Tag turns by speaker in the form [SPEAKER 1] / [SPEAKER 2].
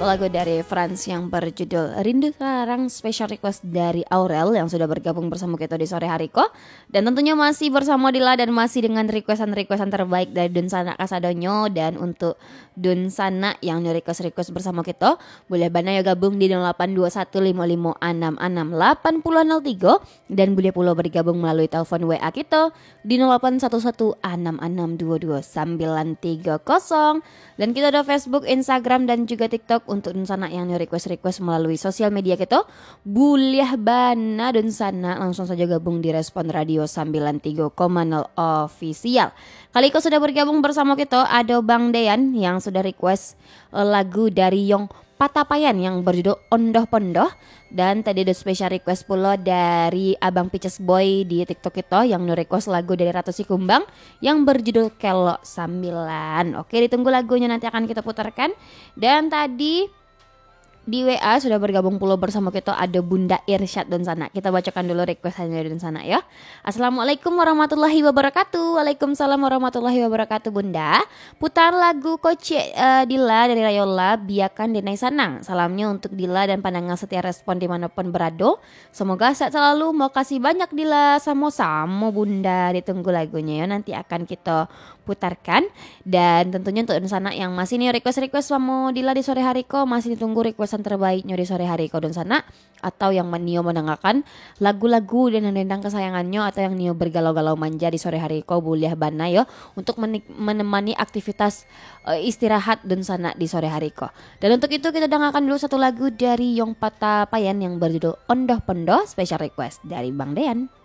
[SPEAKER 1] lagu dari Franz yang berjudul Rindu Sekarang, special request dari Aurel yang sudah bergabung bersama kita di sore hari kok. Dan tentunya masih bersama Dila dan masih dengan requestan terbaik dari Dunsana Kasadonyo. Dan untuk Dunsana yang request bersama kita, boleh banyak ya gabung di 082155668003 dan boleh pula bergabung melalui telepon WA kita di 081166222930. Dan kita ada Facebook, Instagram dan juga TikTok untuk Dunsana yang request melalui sosial media kita. Boleh bana Dunsana langsung saja gabung di Respon Radio 93,0 official. Kali ini sudah bergabung bersama kita ada Bang Dean yang sudah request lagu dari Yong Patapayan yang berjudul Ondoh Pondoh. Dan tadi ada special request pula dari Abang Pices Boy di TikTok kita yang request lagu dari Ratu Sikumbang yang berjudul Kelok Sambilan. Oke, ditunggu lagunya nanti akan kita putarkan. Dan tadi di WA sudah bergabung pula bersama kita ada Bunda Irsyad Dunsana. Kita bacakan dulu requestannya dari Dunsana ya. Assalamualaikum warahmatullahi wabarakatuh. Waalaikumsalam warahmatullahi wabarakatuh Bunda. Putar lagu Koce Dila dari Rayola, Biakan Denai Sanang. Salamnya untuk Dila dan pandangan setia Respon dimanapun berada. Semoga sehat selalu. Mau kasih banyak Dila. Sama-sama Bunda. Ditunggu lagunya ya. Nanti akan kita putarkan. Dan tentunya untuk Dunsana yang masih nih request sama Dila di sore hari kok masih ditunggu request terbaiknya di sore hari kau Dunsana, atau yang Nio mendengarkan lagu-lagu dan dendang kesayangannya, atau yang Nio bergalau-galau manja di sore hari kau boleh bana ya untuk menemani aktivitas istirahat Dunsana di sore hari kau. Dan untuk itu kita dengarkan dulu satu lagu dari Yong Patapayan yang berjudul Ondoh Pondoh, special request dari Bang Dean.